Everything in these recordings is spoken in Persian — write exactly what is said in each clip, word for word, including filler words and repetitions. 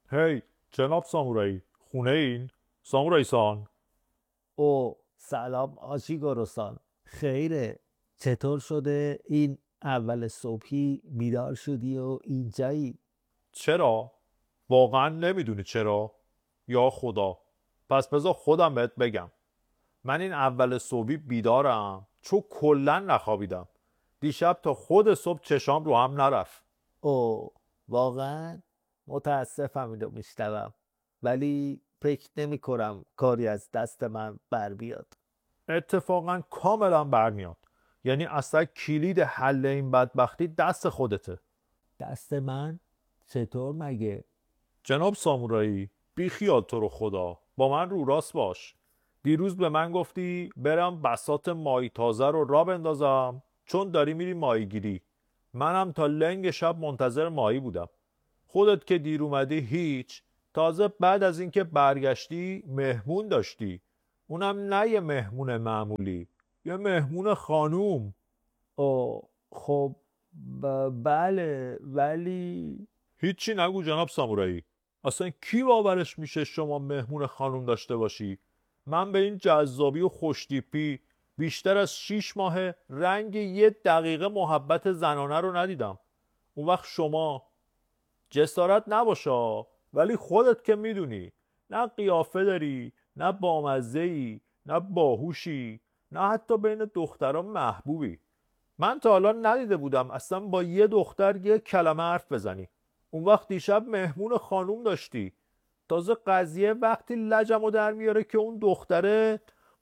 هی جناب سامورایی، خونه این؟ سامورایی سان. او سلام آشی گروسان. خیره، چطور شده این اول صبحی بیدار شدی و اینجایی؟ چرا؟ واقعا نمیدونی چرا؟ یا خدا. پس بذار خودم بهت بگم. من این اول صبحی بیدارم چون کلا نخوابیدم. دیشب تا خود صبح چشام رو هم نرفت. او واقعا متاسفم اینو میشنوم، ولی فکر نمی کنم کاری از دست من بر بیاد. اتفاقا کاملا برمیاد. یعنی اصلا کلید حل این بدبختی دست خودته. دست من؟ چطور مگه؟ جناب سامورایی، بی خیال تو رو خدا، با من رو راست باش. دیروز به من گفتی برم بساط ماهی تازه رو را بندازم چون داری میری ماهی گیری. منم تا لنگ شب منتظر ماهی بودم. خودت که دیر اومدی هیچ. تازه بعد از اینکه برگشتی مهمون داشتی. اونم نه یه مهمون معمولی، یه مهمون خانوم. او خب، ب- بله ولی هیچی نگو جناب سامورایی. اصلا کی باورش میشه شما مهمون خانوم داشته باشی؟ من به این جذابی و خوشتیپی بیشتر از شیش ماه رنگ یه دقیقه محبت زنانه رو ندیدم. اون وقت شما جسارت نباشه، ولی خودت که میدونی نه قیافه داری، نه بامزه ای، نه باهوشی، نه حتی بین دختران محبوبی. من تا حالا ندیده بودم اصلا با یه دختر یه کلمه حرف بزنی. اون وقت دیشب مهمون خانوم داشتی. تازه قضیه وقتی لجمو در میاره که اون دختره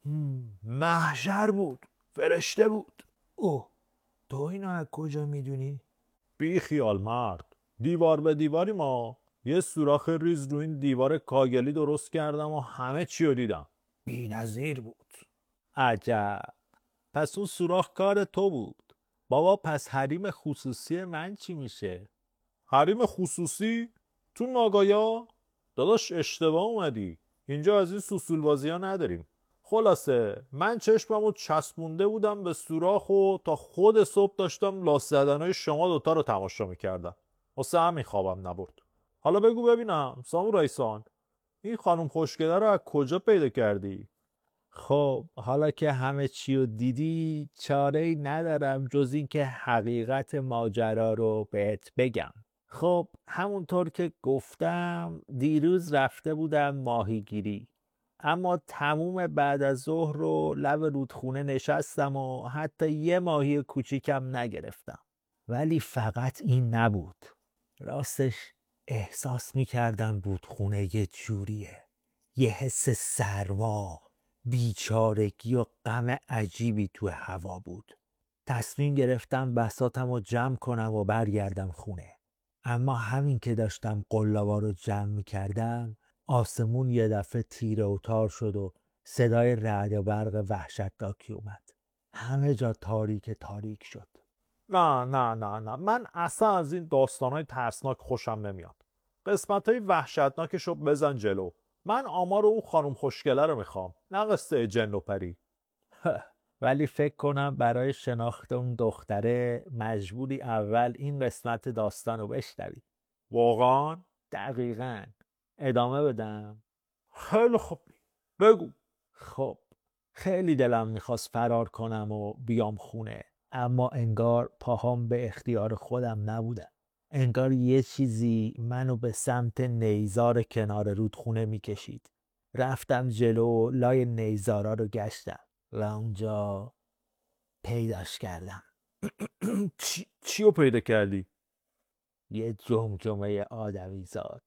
محشر بود، فرشته بود. اوه، تو اینو از کجا میدونی؟ بی خیال مرد، دیوار به دیواری ما یه سوراخ ریز رو این دیوار کاگلی درست کردم و همه چی رو دیدم. بی نظیر بود. عجب. پس اون سوراخ کار تو بود. بابا پس حریم خصوصی من چی میشه؟ حریم خصوصی؟ تو ناگایا؟ داداش اشتباه اومدی. اینجا از این سوسول بازی ها نداریم. خلاصه من چشممو چسبونده بودم به سوراخ و تا خود صبح داشتم لاس زدنهای شما دوتا رو تماشا میکردم. واسه همین خوابم نبرد. حالا بگو ببینم سامورایسان، این خانم خوشگله رو از کجا پیدا کردی؟ خب حالا که همه چی رو دیدی، چاره ای ندارم جز این که حقیقت ماجرا رو بهت بگم. خب همونطور که گفتم دیروز رفته بودم ماهیگیری، اما تموم بعد از ظهر رو لب رودخونه نشستم و حتی یه ماهی کوچیکم نگرفتم. ولی فقط این نبود، راستش احساس میکردم رودخونه یه جوریه، یه حس سرما، بیچارگی و غم عجیبی تو هوا بود. تصمیم گرفتم بساطم رو جمع کنم و برگردم خونه. اما همین که داشتم قلابا رو جمع می کردم، آسمون یه دفعه تیره و تار شد و صدای رعد و برق وحشتناکی اومد. همه جا تاریک تاریک شد. نه نه نه نه، من اصلا از این داستانهای ترسناک خوشم نمیاد. قسمت های وحشتناکش رو بزن جلو. من آمار اون خانم خوشگله رو میخوام، نه قصه جن و پری. ولی فکر کنم برای شناخت اون دختره مجبوری اول این قسمت داستان رو بشنوی. واقعا؟ دقیقاً. ادامه بدم؟ خیلی خوب، بگو. خب، خیلی دلم میخواست فرار کنم و بیام خونه، اما انگار پاهام به اختیار خودم نبودن. انگار یه چیزی منو به سمت نیزار کنار رودخونه میکشید. رفتم جلو، لای نیزارا رو گشتم و اونجا پیداش کردم. چی چی رو پیدا کردی؟ یه جمجمه آدمی زاد.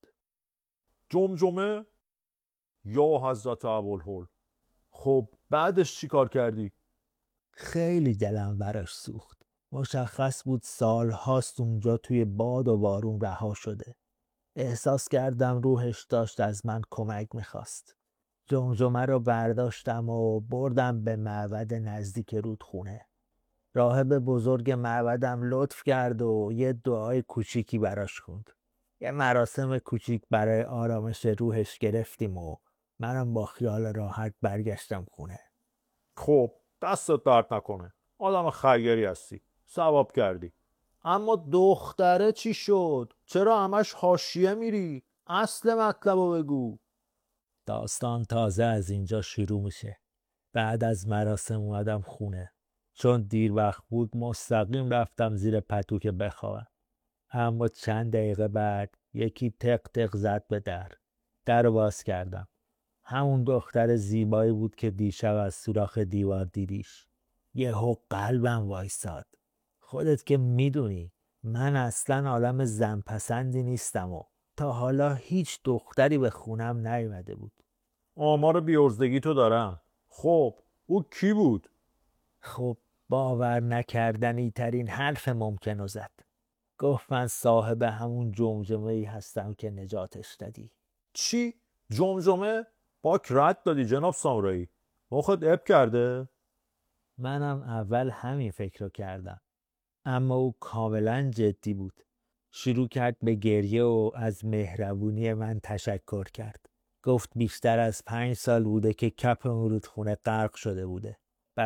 جمجمه؟ یا حضرت ابوالهول. خب بعدش چی کار کردی؟ خیلی دلم براش سوخت. مشخص بود سال هاست اونجا توی باد و بارون رها شده. احساس کردم روحش داشت از من کمک میخواست. جمجمه رو برداشتم و بردم به معبد نزدیک رودخونه. راهب بزرگ معبدم لطف کرد و یه دعای کوچیکی براش خوند. یه مراسم کوچیک برای آرامش روحش گرفتیم و منم با خیال راحت برگشتم خونه. خب دستت درد نکنه، آدم خیری هستی، ثواب کردی. اما دختره چی شد؟ چرا همش حاشیه میری؟ اصل مطلب رو بگو. داستان تازه از اینجا شروع میشه. بعد از مراسم اومدم خونه. چون دیر وقت بود مستقیم رفتم زیر پتو که بخوابم. اما چند دقیقه بعد یکی تق تق زد به در. در رو باز کردم. همون دختر زیبایی بود که دیشب از سوراخ دیوار دیدیش. یهو قلبم وایساد. خودت که میدونی من اصلا آدم زن پسندی نیستم و تا حالا هیچ دختری به خونم نیومده بود. آمار بیورزگی تو دارم. خب او کی بود؟ خب باور نکردنی ترین حرف ممکن رو زد. گفت من صاحب همون جمجمه ای هستم که نجاتش دادی. چی؟ جمجمه؟ باک رد دادی جناب سامورایی. مخت اب کرده؟ منم اول همین فکر رو کردم. اما او کاملا جدی بود. شروع کرد به گریه و از مهربونی من تشکر کرد. گفت بیشتر از پنج سال بوده که کپ اون رودخونه غرق شده بوده.